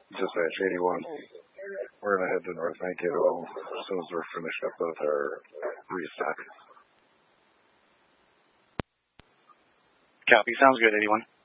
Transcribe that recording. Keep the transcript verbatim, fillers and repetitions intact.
Dispatch eighty-one. We're going to head to North Mankato as soon as we're finished up with our restock. Copy. Sounds good, eighty-one.